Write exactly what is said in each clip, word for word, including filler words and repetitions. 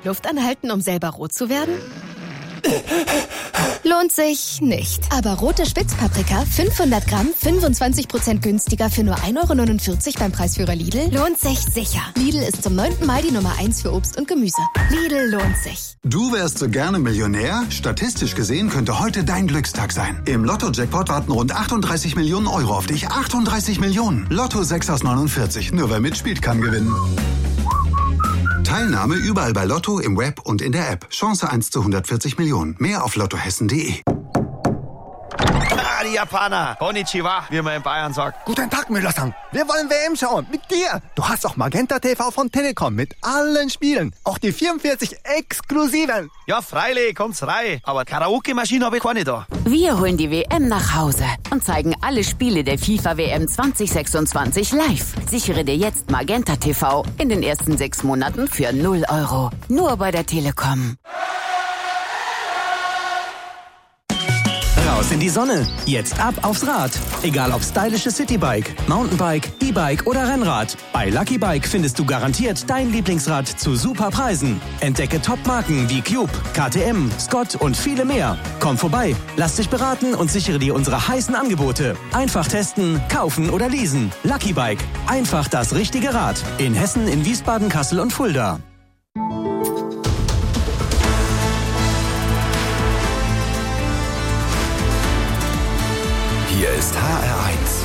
Luft anhalten, um selber rot zu werden? Lohnt sich nicht. Aber rote Spitzpaprika, fünfhundert Gramm, fünfundzwanzig Prozent günstiger für nur ein Euro neunundvierzig beim Preisführer Lidl, lohnt sich sicher. Lidl ist zum neunten Mal die Nummer eins für Obst und Gemüse. Lidl lohnt sich. Du wärst so gerne Millionär? Statistisch gesehen könnte heute dein Glückstag sein. Im Lotto-Jackpot warten rund achtunddreißig Millionen Euro auf dich. achtunddreißig Millionen. Lotto sechs aus neunundvierzig. Nur wer mitspielt, kann gewinnen. Teilnahme überall bei Lotto, im Web und in der App. Chance eins zu hundertvierzig Millionen. Mehr auf lottohessen punkt de. Ah, die Japaner. Konnichiwa, wie man in Bayern sagt. Guten Tag, Müller-san. Wir wollen W M schauen. Mit dir. Du hast auch Magenta T V von Telekom mit allen Spielen. Auch die vierundvierzig exklusiven. Ja, freilich, kommt's rein. Aber Karaoke-Maschine habe ich keine da. Wir holen die W M nach Hause und zeigen alle Spiele der FIFA W M zwanzig sechsundzwanzig live. Sichere dir jetzt Magenta T V in den ersten sechs Monaten für null Euro. Nur bei der Telekom. Raus in die Sonne. Jetzt ab aufs Rad. Egal ob stylische Citybike, Mountainbike, E-Bike oder Rennrad. Bei Lucky Bike findest du garantiert dein Lieblingsrad zu super Preisen. Entdecke Top-Marken wie Cube, K T M, Scott und viele mehr. Komm vorbei, lass dich beraten und sichere dir unsere heißen Angebote. Einfach testen, kaufen oder leasen. Lucky Bike. Einfach das richtige Rad. In Hessen, in Wiesbaden, Kassel und Fulda. Hier ist H R eins.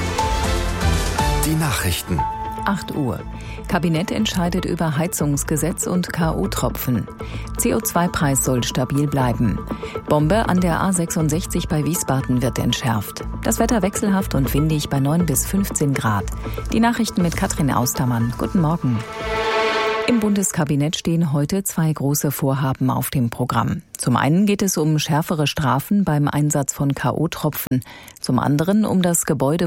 Die Nachrichten. acht Uhr. Kabinett entscheidet über Heizungsgesetz und K O-Tropfen. C O zwei Preis soll stabil bleiben. Bombe an der A sechsundsechzig bei Wiesbaden wird entschärft. Das Wetter wechselhaft und windig bei neun bis fünfzehn Grad. Die Nachrichten mit Katrin Austermann. Guten Morgen. Im Bundeskabinett stehen heute zwei große Vorhaben auf dem Programm. Zum einen geht es um schärfere Strafen beim Einsatz von K O-Tropfen. Zum anderen um das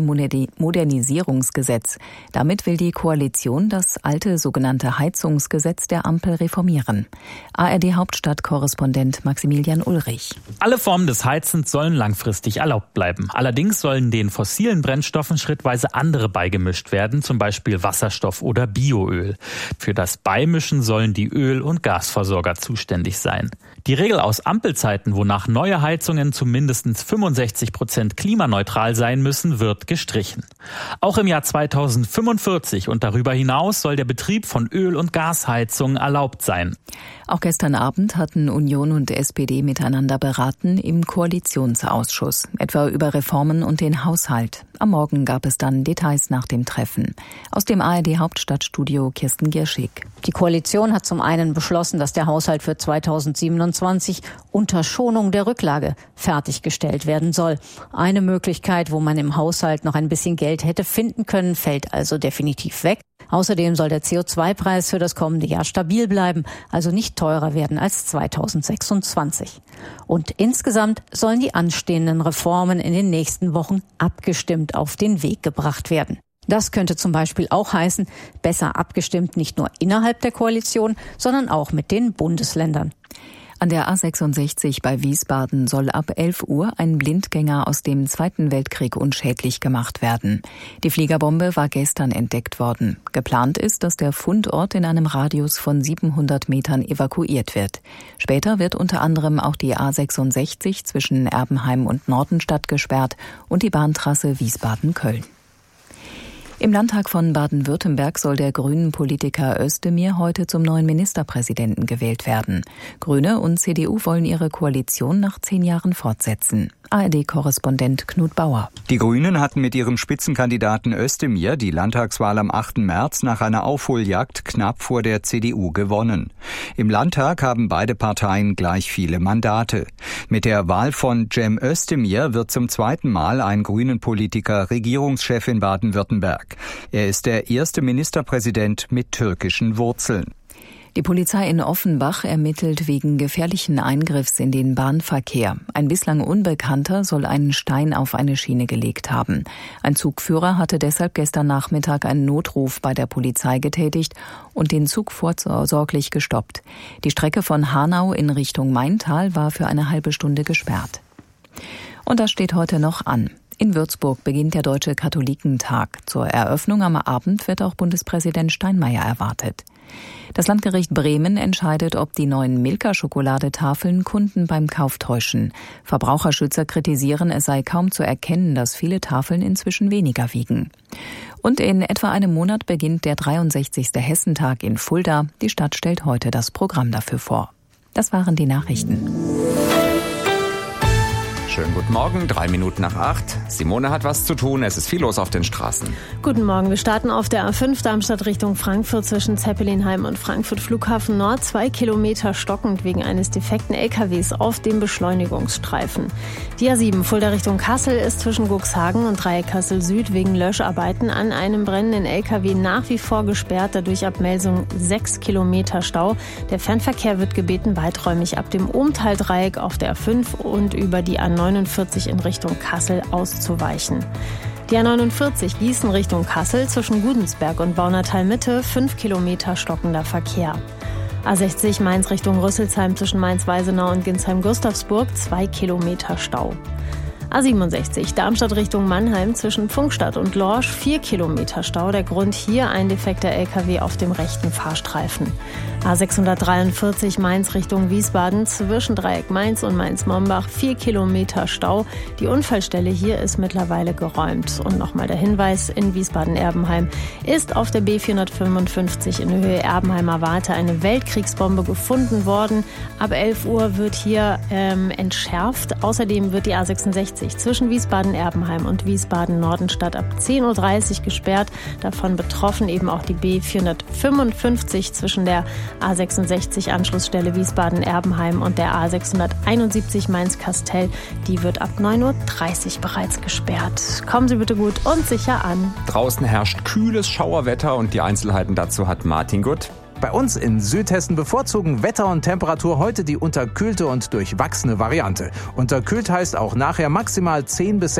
Gebäudemodernisierungsgesetz. Damit will die Koalition das alte sogenannte Heizungsgesetz der Ampel reformieren. A R D-Hauptstadtkorrespondent Maximilian Ulrich. Alle Formen des Heizens sollen langfristig erlaubt bleiben. Allerdings sollen den fossilen Brennstoffen schrittweise andere beigemischt werden, zum Beispiel Wasserstoff oder Bioöl. Für das Beimischen sollen die Öl- und Gasversorger zuständig sein. Die Regel aus Ampelzeiten, wonach neue Heizungen zu mindestens fünfundsechzig Prozent klimaneutral sein müssen, wird gestrichen. Auch im Jahr zweitausendfünfundvierzig und darüber hinaus soll der Betrieb von Öl- und Gasheizungen erlaubt sein. Auch gestern Abend hatten Union und S P D miteinander beraten im Koalitionsausschuss, etwa über Reformen und den Haushalt. Am Morgen gab es dann Details nach dem Treffen. Aus dem A R D-Hauptstadtstudio Kirsten Gierschig. Die Koalition hat zum einen beschlossen, dass der Haushalt für zweitausendsiebenundzwanzig unter Schonung der Rücklage fertiggestellt werden soll. Eine Möglichkeit, wo man im Haushalt noch ein bisschen Geld hätte finden können, fällt also definitiv weg. Außerdem soll der C O zwei Preis für das kommende Jahr stabil bleiben, also nicht teurer werden als zweitausendsechsundzwanzig. Und insgesamt sollen die anstehenden Reformen in den nächsten Wochen abgestimmt auf den Weg gebracht werden. Das könnte zum Beispiel auch heißen, besser abgestimmt nicht nur innerhalb der Koalition, sondern auch mit den Bundesländern. An der A sechsundsechzig bei Wiesbaden soll ab elf Uhr ein Blindgänger aus dem Zweiten Weltkrieg unschädlich gemacht werden. Die Fliegerbombe war gestern entdeckt worden. Geplant ist, dass der Fundort in einem Radius von siebenhundert Metern evakuiert wird. Später wird unter anderem auch die A sechsundsechzig zwischen Erbenheim und Nordenstadt gesperrt und die Bahntrasse Wiesbaden-Köln. Im Landtag von Baden-Württemberg soll der Grünen-Politiker Özdemir heute zum neuen Ministerpräsidenten gewählt werden. Grüne und C D U wollen ihre Koalition nach zehn Jahren fortsetzen. A R D-Korrespondent Knut Bauer. Die Grünen hatten mit ihrem Spitzenkandidaten Özdemir die Landtagswahl am achten März nach einer Aufholjagd knapp vor der C D U gewonnen. Im Landtag haben beide Parteien gleich viele Mandate. Mit der Wahl von Cem Özdemir wird zum zweiten Mal ein Grünen-Politiker Regierungschef in Baden-Württemberg. Er ist der erste Ministerpräsident mit türkischen Wurzeln. Die Polizei in Offenbach ermittelt wegen gefährlichen Eingriffs in den Bahnverkehr. Ein bislang Unbekannter soll einen Stein auf eine Schiene gelegt haben. Ein Zugführer hatte deshalb gestern Nachmittag einen Notruf bei der Polizei getätigt und den Zug vorsorglich gestoppt. Die Strecke von Hanau in Richtung Maintal war für eine halbe Stunde gesperrt. Und das steht heute noch an. In Würzburg beginnt der Deutsche Katholikentag. Zur Eröffnung am Abend wird auch Bundespräsident Steinmeier erwartet. Das Landgericht Bremen entscheidet, ob die neuen Milka-Schokoladetafeln Kunden beim Kauf täuschen. Verbraucherschützer kritisieren, es sei kaum zu erkennen, dass viele Tafeln inzwischen weniger wiegen. Und in etwa einem Monat beginnt der dreiundsechzigste Hessentag in Fulda. Die Stadt stellt heute das Programm dafür vor. Das waren die Nachrichten. Schönen guten Morgen, drei Minuten nach acht. Simone hat was zu tun, es ist viel los auf den Straßen. Guten Morgen, wir starten auf der A fünf Darmstadt Richtung Frankfurt zwischen Zeppelinheim und Frankfurt Flughafen Nord. Zwei Kilometer stockend wegen eines defekten L K Ws auf dem Beschleunigungsstreifen. Die A sieben Fulda Richtung Kassel ist zwischen Guxhagen und Dreieck Kassel Süd wegen Löscharbeiten an einem brennenden L K W nach wie vor gesperrt. Dadurch ab Melsung sechs Kilometer Stau. Der Fernverkehr wird gebeten, weiträumig ab dem Ohmtal-Dreieck auf der A fünf und über die A neunundvierzig in Richtung Kassel auszuweichen. Die A neunundvierzig Gießen Richtung Kassel zwischen Gudensberg und Baunatal Mitte, fünf Kilometer stockender Verkehr. A sechzig Mainz Richtung Rüsselsheim zwischen Mainz-Weisenau und Ginsheim-Gustavsburg, zwei Kilometer Stau. A siebenundsechzig Darmstadt Richtung Mannheim zwischen Pfungstadt und Lorsch, vier Kilometer Stau. Der Grund hier ein defekter L K W auf dem rechten Fahrstreifen. A sechshundertdreiundvierzig Mainz Richtung Wiesbaden zwischen Dreieck Mainz und Mainz-Mombach, vier Kilometer Stau. Die Unfallstelle hier ist mittlerweile geräumt. Und nochmal der Hinweis, in Wiesbaden-Erbenheim ist auf der B vierhundertfünfundfünfzig in Höhe Erbenheimer Warte eine Weltkriegsbombe gefunden worden. Ab elf Uhr wird hier ähm, entschärft. Außerdem wird die A sechsundsechzig zwischen Wiesbaden-Erbenheim und Wiesbaden-Nordenstadt ab zehn Uhr dreißig gesperrt. Davon betroffen eben auch die B vierhundertfünfundfünfzig zwischen der A sechsundsechzig Anschlussstelle Wiesbaden-Erbenheim und der A sechshunderteinundsiebzig Mainz-Kastel. Die wird ab neun Uhr dreißig bereits gesperrt. Kommen Sie bitte gut und sicher an. Draußen herrscht kühles Schauerwetter und die Einzelheiten dazu hat Martin Gutt. Bei uns in Südhessen bevorzugen Wetter und Temperatur heute die unterkühlte und durchwachsene Variante. Unterkühlt heißt auch nachher maximal zehn bis